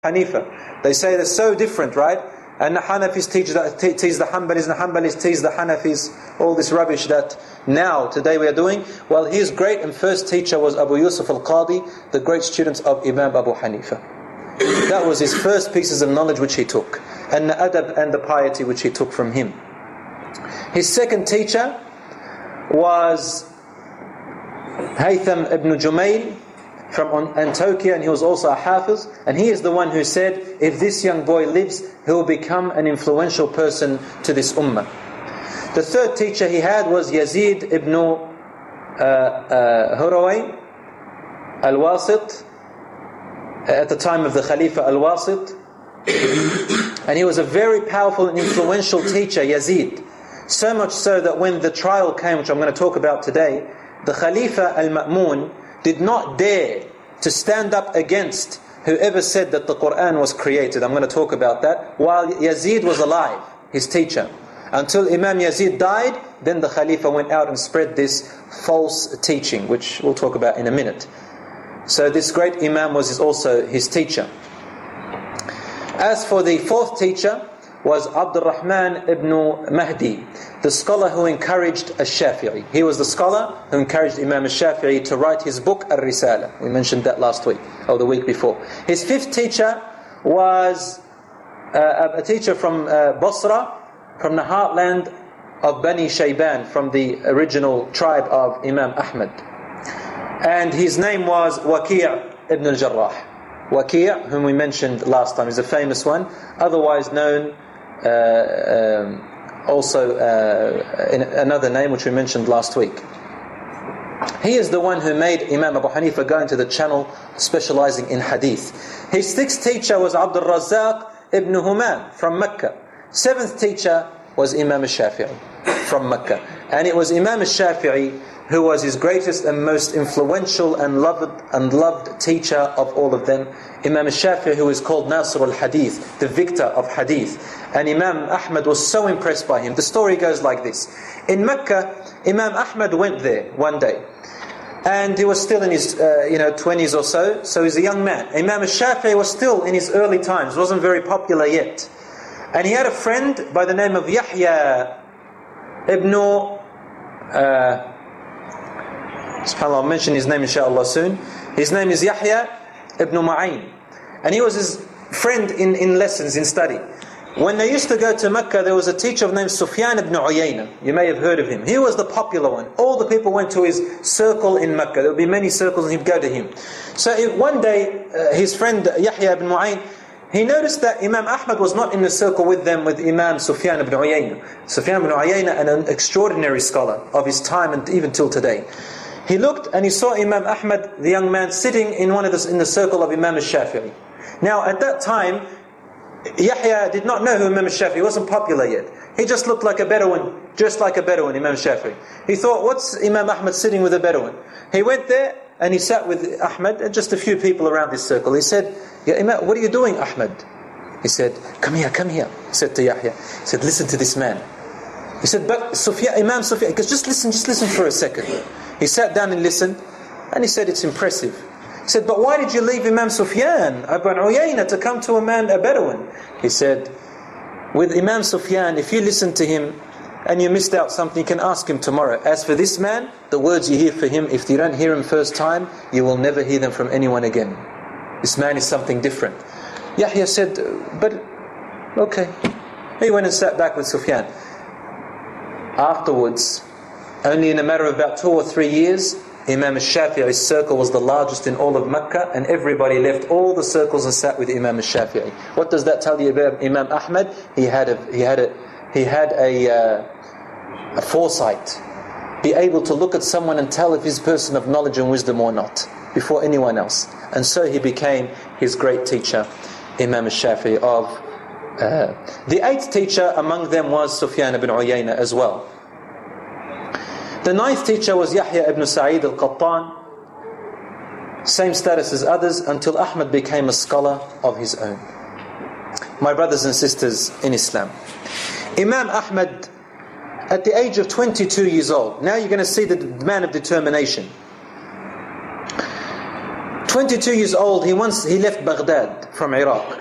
Hanifa. They say they're so different, right? And the Hanafis tease the Hanbalis, and the Hanbalis tease the Hanafis. All this rubbish that today we are doing. Well, his great and first teacher was Abu Yusuf al-Qadi, the great student of Imam Abu Hanifa. That was his first pieces of knowledge which he took, and the adab and the piety which he took from him. His second teacher was Haytham ibn Jumayl from Antioquia, and he was also a Hafiz, and he is the one who said, if this young boy lives, he will become an influential person to this ummah. The third teacher he had was Yazid ibn Huraway al-Wasit, at the time of the Khalifa al-Wasit, and he was a very powerful and influential teacher, Yazid. So much so that when the trial came, which I'm going to talk about today, the Khalifa al-Ma'mun did not dare to stand up against whoever said that the Quran was created. I'm going to talk about that. While Yazid was alive, his teacher. Until Imam Yazid died, then the Khalifa went out and spread this false teaching, which we'll talk about in a minute. So this great Imam was also his teacher. As for the fourth teacher, was Abdul Rahman ibn Mahdi, the scholar who encouraged al-Shafi'i. He was the scholar who encouraged Imam al-Shafi'i to write his book Al-Risala. We mentioned that last week, or the week before. His fifth teacher was a teacher from Basra, from the heartland of Bani Shayban, from the original tribe of Imam Ahmad. And his name was Waki' ibn al-Jarrah. Waki', whom we mentioned last time, is a famous one, otherwise known also in another name which we mentioned last week. He is the one who made Imam Abu Hanifa go into the channel specializing in hadith. His sixth teacher was Abdul Razzaq ibn Humam from Mecca. Seventh teacher was Imam al-Shafi'i from Mecca. And it was Imam al-Shafi'i who was his greatest and most influential and loved teacher of all of them. Imam al-Shafi'i, who is called Nasr al-Hadith, the victor of hadith. And Imam Ahmad was so impressed by him. The story goes like this. In Mecca, Imam Ahmad went there one day. And he was still in his 20s or so. So he's a young man. Imam al-Shafi'i was still in his early times. Wasn't very popular yet. And he had a friend by the name of Yahya ibn SubhanAllah, I'll mention his name inshallah soon. His name is Yahya ibn Ma'in. And he was his friend in lessons, in study. When they used to go to Mecca, there was a teacher named Sufyan ibn Uyayna. You may have heard of him. He was the popular one. All the people went to his circle in Mecca. There would be many circles and he'd go to him. So one day, his friend Yahya ibn Ma'in, he noticed that Imam Ahmad was not in the circle with them, with Imam Sufyan ibn Uyayna. Sufyan ibn Uyayna, an extraordinary scholar of his time and even till today. He looked and he saw Imam Ahmad, the young man, sitting in in the circle of Imam al-Shafi'i. Now at that time, Yahya did not know who Imam al-Shafi'i, wasn't popular yet. He just looked like a Bedouin, just like a Bedouin, Imam al-Shafi'i. He thought, what's Imam Ahmad sitting with a Bedouin? He went there and he sat with Ahmad and just a few people around this circle. He said, Ya Imam, what are you doing, Ahmad? He said, come here. He said to Yahya, he said, listen to this man. He said, but Imam Sufyan, just listen for a second. He sat down and listened, and he said, it's impressive. He said, but why did you leave Imam Sufyan ibn Uyayna to come to a Bedouin? He said, with Imam Sufyan, if you listen to him and you missed out something, you can ask him tomorrow. As for this man, the words you hear for him, if you don't hear him first time, you will never hear them from anyone again. This man is something different. Yahya said, but okay. He went and sat back with Sufyan. Afterwards, only in a matter of about 2 or 3 years, Imam al-Shafi'i's circle was the largest in all of Mecca, and everybody left all the circles and sat with Imam al-Shafi'i. What does that tell you about Imam Ahmad? He had a foresight, be able to look at someone and tell if he's a person of knowledge and wisdom or not, before anyone else. And so he became his great teacher, Imam al-Shafi'i of. The eighth teacher among them was Sufyan ibn Uyayna as well. The ninth teacher was Yahya ibn Sa'id al-Qattan. Same status as others, until Ahmad became a scholar of his own. My brothers and sisters in Islam, Imam Ahmad, at the age of 22 years old, now you're going to see the man of determination. 22 years old, he left Baghdad from Iraq.